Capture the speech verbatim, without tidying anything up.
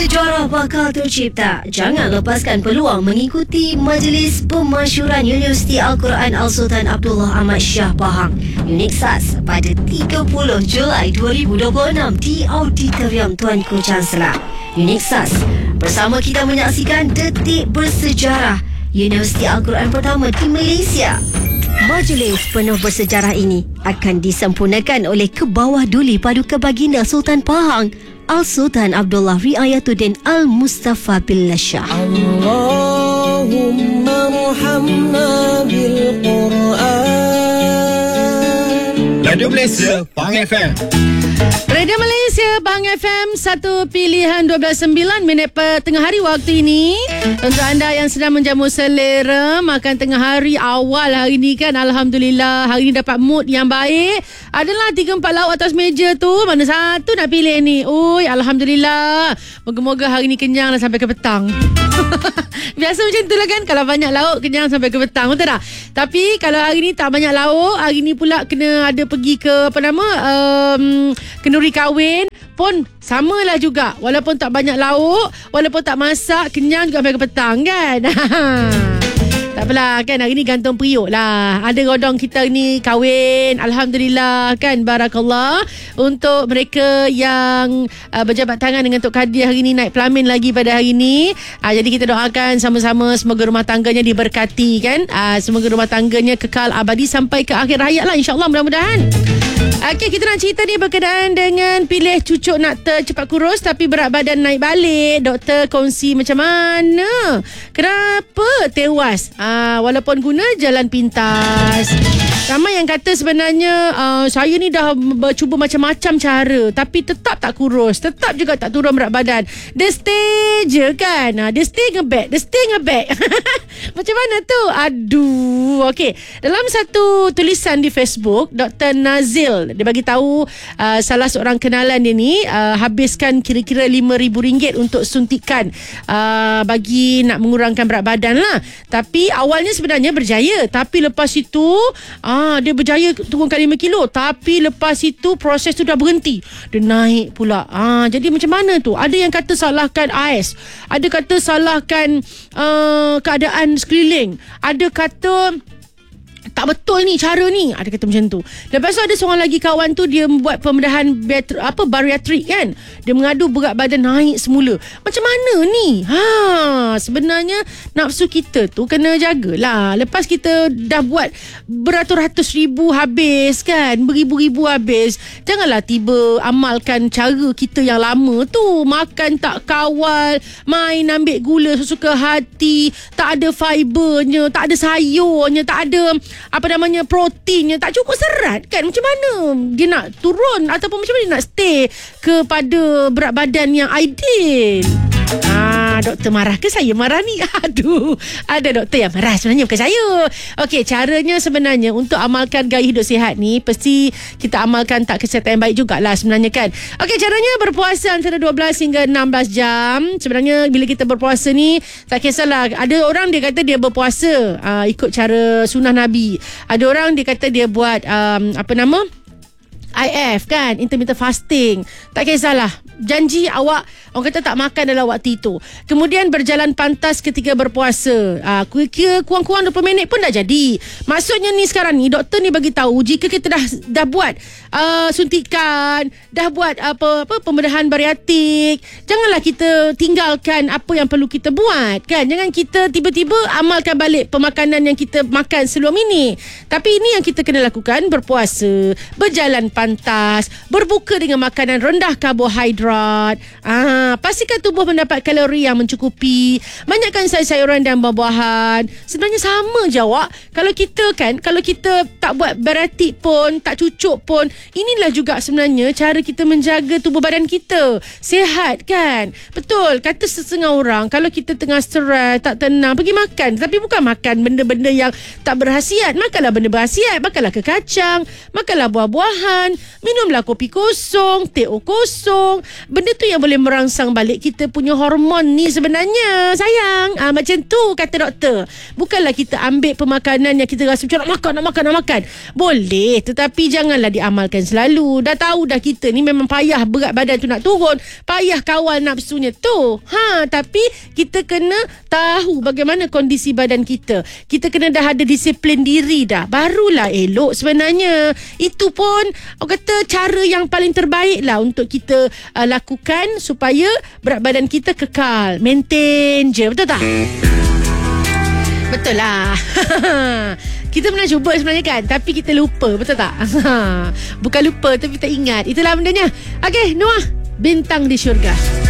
Sejarah bakal tercipta. Jangan lepaskan peluang mengikuti Majlis Pemasyuran Universiti Al-Quran Al-Sultan Abdullah Ahmad Shah Pahang UNIKSAS pada tiga puluh Julai dua ribu dua puluh enam di Auditorium Tuanku Chancellor. UNIKSAS, bersama kita menyaksikan detik bersejarah Universiti Al-Quran pertama di Malaysia. Majlis penuh bersejarah ini akan disempurnakan oleh Kebawah Duli Paduka Baginda Sultan Pahang Al-Sultan Abdullah Riayatuddin Al-Mustafa Billah Shah. Allahumma rahamna bil Quran. Radio Malaysia, Pahang F M. Radio Malaysia, Pahang F M, satu pilihan dua belas sembilan minit per tengah hari waktu ini. Untuk anda yang sedang menjamu selera makan tengah hari awal hari ni kan, Alhamdulillah hari ni dapat mood yang baik. Adalah tiga empat lauk atas meja tu, mana satu nak pilih ni? Ui, Alhamdulillah. Moga-moga hari ni kenyang dan sampai ke petang. Biasa macam tu lah kan, kalau banyak lauk kenyang sampai ke petang, betul tak? Tapi kalau hari ni tak banyak lauk, hari ni pula kena ada pergi ke apa nama um, kenduri kahwin pun samalah juga. Walaupun tak banyak lauk, walaupun tak masak, kenyang juga sampai ke petang kan. Tak apalah kan, hari ni gantung periuk lah. Ada rodong kita ni kahwin, Alhamdulillah kan, barakallah. Untuk mereka yang uh, berjabat tangan dengan Tok Kadir hari ni, naik pelamin lagi pada hari ni. uh, Jadi kita doakan sama-sama semoga rumah tangganya diberkati kan. uh, Semoga rumah tangganya kekal abadi sampai ke akhir hayat lah, insyaAllah, mudah-mudahan. Okey, kita nak cerita ni berkenaan dengan pilih cucuk nak tercepat kurus tapi berat badan naik balik. Doktor kongsi macam mana, kenapa tewas uh, walaupun guna jalan pintas. Ramai yang kata sebenarnya uh, saya ni dah cuba macam-macam cara tapi tetap tak kurus, tetap juga tak turun berat badan. Dia stay je kan, uh, dia stay nge-back, dia stay nge-back. Macam mana tu? Aduh. Okey, dalam satu tulisan di Facebook, Doktor Nazil dia bagi tahu uh, salah seorang kenalan dia ni uh, habiskan kira-kira lima ribu ringgit untuk suntikan uh, bagi nak mengurangkan berat badan lah. Tapi awalnya sebenarnya berjaya, tapi lepas itu ah dia berjaya turunkan lima kilo, tapi lepas itu proses tu dah berhenti, dia naik pula. Ah jadi macam mana tu? Ada yang kata salahkan ais, ada kata salahkan uh, keadaan sekeliling, ada kata tak betul ni cara ni, ada kata macam tu. Lepas tu ada seorang lagi kawan tu, dia buat pembedahan bet- apa bariatrik kan. Dia mengadu berat badan naik semula. Macam mana ni? Ha, sebenarnya nafsu kita tu kena jagalah. Lepas kita dah buat beratus-ratus ribu habis kan, beribu-ribu habis, janganlah tiba amalkan cara kita yang lama tu. Makan tak kawal, main ambil gula sesuka hati, tak ada fibernya, tak ada sayurnya, tak ada apa namanya proteinnya, tak cukup serat kan. Macam mana dia nak turun ataupun macam mana dia nak stay kepada berat badan yang ideal? Ah, doktor marah ke saya marah ni? Aduh, ada doktor yang marah sebenarnya, bukan saya. Okey, caranya sebenarnya untuk amalkan gaya hidup sihat ni, pasti kita amalkan tak kesihatan yang baik jugalah sebenarnya kan. Okey, caranya berpuasa antara dua belas hingga enam belas jam. Sebenarnya bila kita berpuasa ni, tak kisahlah. Ada orang dia kata dia berpuasa uh, ikut cara sunnah Nabi. Ada orang dia kata dia buat um, apa nama I F kan, intermittent fasting. Tak kisahlah, janji awak, orang kata tak makan dalam waktu itu. Kemudian berjalan pantas ketika berpuasa. Ah, kira-kira kurang-kurang dua puluh minit pun dah jadi. Maksudnya ni sekarang ni doktor ni bagi tahu, jika kita dah dah buat uh, suntikan, dah buat apa apa pembedahan bariatrik, janganlah kita tinggalkan apa yang perlu kita buat kan. Jangan kita tiba-tiba amalkan balik pemakanan yang kita makan sebelum ini. Tapi ini yang kita kena lakukan, berpuasa, berjalan pantas, berbuka dengan makanan rendah karbohidrat. Ah, pastikan tubuh mendapat kalori yang mencukupi. Banyakkan sayur-sayuran dan buah-buahan. Sebenarnya sama je awak. Kalau kita kan, kalau kita tak buat bariatrik pun, tak cucuk pun, inilah juga sebenarnya cara kita menjaga tubuh badan kita sihat kan. Betul, kata setengah orang, kalau kita tengah stres, tak tenang, pergi makan. Tapi bukan makan benda-benda yang tak berhasiat. Makanlah benda berhasiat. Makanlah kekacang, makanlah buah-buahan, minumlah kopi kosong, teh kosong. Benda tu yang boleh merangsang balik kita punya hormon ni sebenarnya, sayang. Ah, macam tu kata doktor. Bukanlah kita ambil pemakanan yang kita rasa macam nak makan, nak makan, nak makan. Boleh, tetapi janganlah diamalkan selalu. Dah tahu dah kita ni memang payah berat badan tu nak turun, payah kawal nafsunya tu. Ha, tapi kita kena tahu bagaimana kondisi badan kita. Kita kena dah ada disiplin diri dah. Barulah elok sebenarnya. Itu pun orang kata cara yang paling terbaik lah untuk kita uh, lakukan supaya berat badan kita kekal. Maintain je. Betul tak? Betul lah. Kita pernah cuba sebenarnya kan, tapi kita lupa. Betul tak? Bukan lupa, tapi tak ingat. Itulah bendanya. Okey, Noah, bintang di syurga.